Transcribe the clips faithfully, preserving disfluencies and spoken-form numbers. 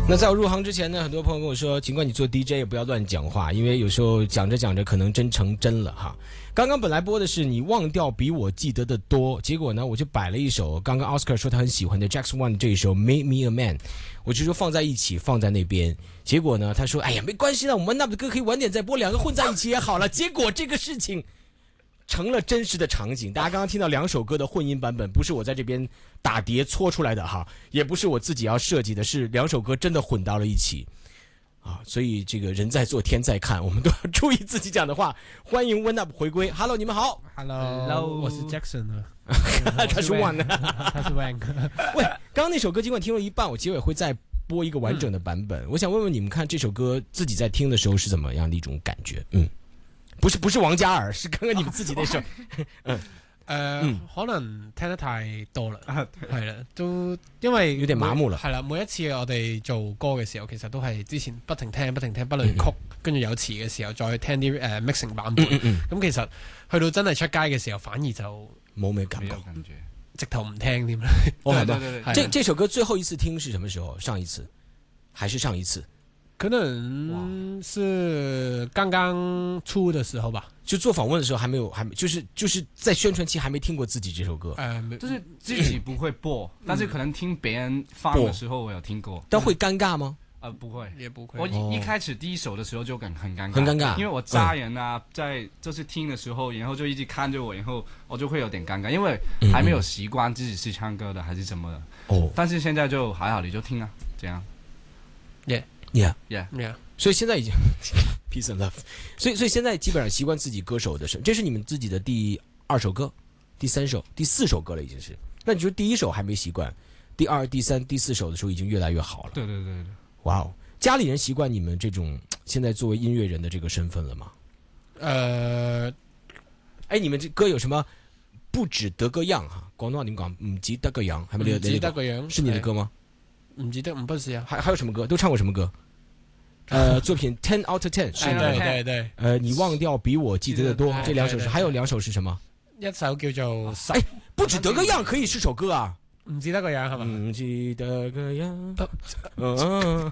那在我入行之前呢，很多朋友跟我说，尽管你做 D J 也不要乱讲话，因为有时候讲着讲着可能真成真了哈。刚刚本来播的是你忘掉比我记得的多，结果呢我就摆了一首刚刚 Oscar 说他很喜欢的 Jackson One 这一首 Make Me a Man， 我就说放在一起放在那边，结果呢他说哎呀没关系的，我们 One Up 的歌可以晚点再播，两个混在一起也好了。结果这个事情成了真实的场景，大家刚刚听到两首歌的混音版本，不是我在这边打碟搓出来的哈，也不是我自己要设计的，是两首歌真的混到了一起啊！所以这个人在做天在看，我们都要注意自己讲的话。欢迎 One Up 回归 ，Hello， 你们好 ，Hello， 我是 Jackson 啊， 他是 One， 他是 Wang。 喂，刚刚那首歌尽管听了一半，我结尾会再播一个完整的版本，嗯、我想问問你們看這首歌自己在聽的時候是怎麼樣的一種感覺？嗯。不是不是王嘉爾，是剛剛你們自己那首。嗯，誒、 呃嗯，可能聽得太多啦，係啦，都因為有點麻木啦。 係啦，每一次我哋做歌嘅時候，其實都係之前不停聽不停聽，不論曲，跟住有詞嘅時候再聽啲誒、呃、mixing 版本。咁、嗯嗯、其實去到真係出街嘅時候，反而就冇咩感覺，直頭唔聽添啦。 哦，係吧？這這首歌最後一次聽是什麼時候？上一次，還是上一次？ 可能是剛剛出的時候吧， 就做訪問的時候還沒有，還沒就是就是在宣傳期還沒聽過自己這首歌， 呃，就是自己不會播，嗯、但是可能聽別人放的時候我有聽過， 但會尷尬嗎？ 呃，不會， 也不會。 我一、哦、一開始第一首的時候就很很尷尬， 很尷尬， 因為我家人啊、嗯、在就是聽的時候，然後就一直看着我，然後我就會有點尷尬，因為還沒有習慣自己是唱歌的還是什麼的。哦，但是現在就還好，你就聽啊，這樣。 耶、yeah. Yeah, yeah, yeah. 所以現在已經 peace and love， 所以所以現在基本上習慣自己歌手的聲，這是你們自己的第二首歌、第三首、第四首歌了已經是。那你覺得第一首還沒習慣，第二、第三、第四首的時候已經越來越好了。 對對對對。 哇哦，家裡人習慣你們這種現在作為音樂人的這個身份了嗎？呃，哎，你們這歌有什麼？不止得個樣哈，廣東話點講？唔止得個樣，係咪？ 唔止得個樣， 是你的歌嗎？ 唔記得，唔不是啊。 還還有什麼歌？都唱過什麼歌？呃，作品 ten out of ten 是對對對。 呃，你忘掉比我記得的多，這兩首是，還有兩首是什麼？ 一首叫做十。 哎，不止得個樣可以是首歌啊。 唔記得個樣係嘛？ 唔記得個樣。嗯。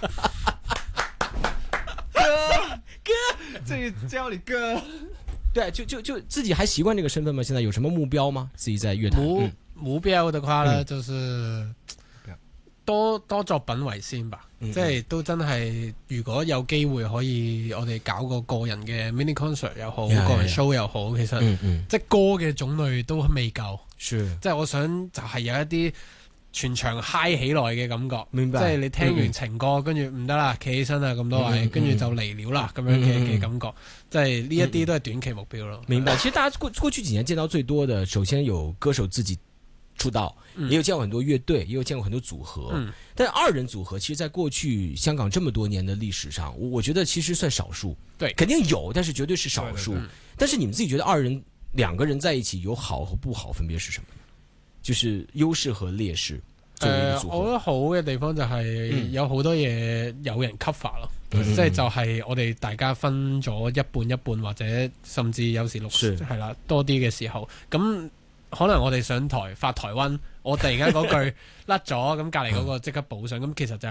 哥哥，這裡叫你哥。 對， 就就就自己還習慣這個身份嗎？現在有什麼目標嗎？自己在樂壇。 目目標的話呢，就是。多多作品為先吧，嗯、即係都真係，如果有機會可以，我哋搞個個人嘅 mini concert 又好， yeah, 個人 show 又好，其實、嗯嗯、即係歌嘅種類都未夠，即係我想就係有一啲全場嗨起來嘅感覺，明白即係你聽完情歌，跟住唔得啦，企起身啊咁多位，跟住就嚟了啦咁樣嘅嘅感覺，即係呢一啲都係短期目標咯。 明白。其實大家過過去幾年見到最多的，首先有歌手自己出道，也有見過很多樂隊，也有見過很多組合。嗯，但二人組合其實在過去香港這麼多年的歷史上，我我覺得其實算少數。對，肯定有，但是絕對是少數。對對對，但是你們自己覺得二人兩個人在一起有好和不好分別是什麼？就是優勢和劣勢作為一個組合。 呃、我覺得好嘅地方就係有好多嘢有人 cover 咯，嗯、即係就係我哋大家分咗一半一半，或者甚至有時六係啦多啲嘅時候咁。可能我哋上台發台灣，我突然間嗰句甩咗，咁隔離嗰個即刻補上，咁其實就